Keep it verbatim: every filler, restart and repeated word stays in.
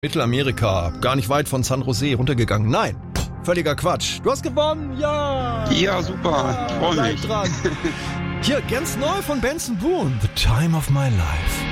Mittelamerika, gar nicht weit von San Jose runtergegangen. Nein, völliger Quatsch. Du hast gewonnen, ja! Ja, super, ja, freue bleib mich. dran. Hier, ganz neu von Benson Boone. The Time of My Life.